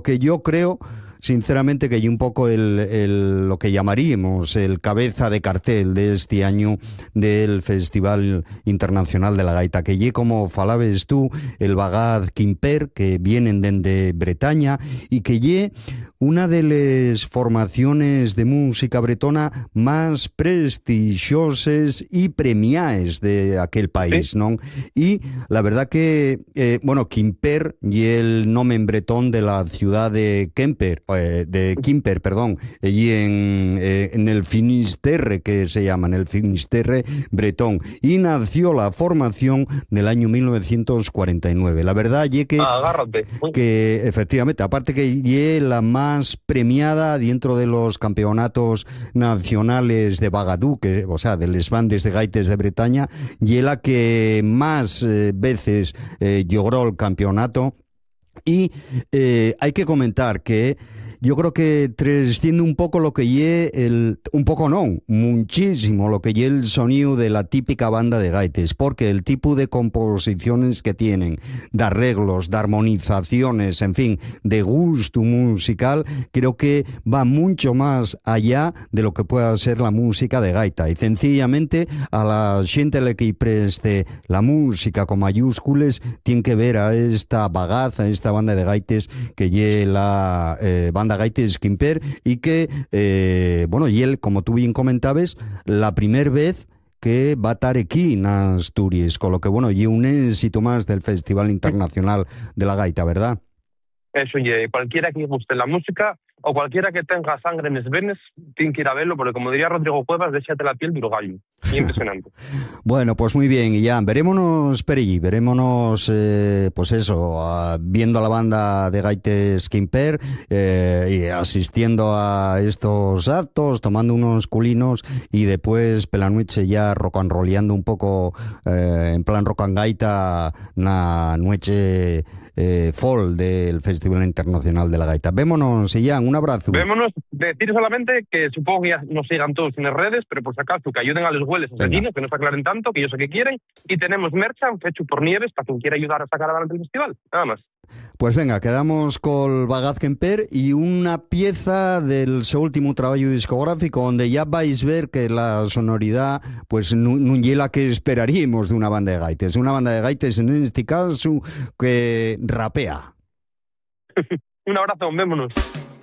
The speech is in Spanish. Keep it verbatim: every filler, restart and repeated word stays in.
que yo creo sinceramente que hay un poco el, el, lo que llamaríamos el cabeza de cartel de este año del Festival Internacional de la Gaita, que lle, como falabes tú, el Bagaz Quimper, que vienen dende Bretaña, y que lle una de las formaciones de música bretona más prestigiosas y premiadas de aquel país, ¿no? Y la verdad que, eh, bueno, Quimper y el nombre en bretón de la ciudad de Kemper, eh, de Quimper, perdón, allí en, eh, en el Finisterre, que se llama, en el Finisterre bretón, y nació la formación en el año mil novecientos cuarenta y nueve. La verdad es que, ah, que efectivamente, aparte que es la más premiada dentro de los campeonatos nacionales de Bagadú, que, o sea, de les bandes de gaites de Bretaña, y la que más eh, veces eh, logró el campeonato. Y eh, hay que comentar que yo creo que trasciende un poco lo que lle el, un poco no, muchísimo lo que lle el sonido de la típica banda de gaites, porque el tipo de composiciones que tienen, de arreglos, de armonizaciones, en fin, de gusto musical, creo que va mucho más allá de lo que pueda ser la música de gaita. Y sencillamente a la gente que preste la música con mayúsculas tiene que ver a esta bagaza, a esta banda de gaites que lle la eh, banda Gaites Quimper, y que, eh, bueno, y él, como tú bien comentabas, la primera vez que va a estar aquí en Asturias, con lo que, bueno, y un éxito más del Festival Internacional de la Gaita, ¿verdad? Eso, y cualquiera que guste la música o cualquiera que tenga sangre en las venas tiene que ir a verlo, porque como diría Rodrigo Cuevas, déjate la piel de uruguayo. Y impresionante. Bueno, pues muy bien, Ian, verémonos per allí, verémonos, eh, pues eso, uh, viendo a la banda de Gaites Quimper, eh, y asistiendo a estos actos, tomando unos culinos, y después por la noche ya rock and rolleando un poco, eh, en plan rock and gaita, na noche eh, fall del Festival Internacional de la Gaita. Vémonos, Ian, un abrazo. Vémonos, decir solamente que supongo que ya nos sigan todos en las redes, pero por si acaso que ayuden a los hueles asesinos, que no se aclaren tanto, que yo sé que quieren, y tenemos merchan hecho por Nieves para quien quiera ayudar a sacar adelante el festival, nada más. Pues venga, quedamos con Bagaz Quimper y una pieza del su último trabajo discográfico, donde ya vais a ver que la sonoridad pues no, no es la que esperaríamos de una banda de gaites, una banda de gaites en este caso que rapea. Un abrazo, vémonos.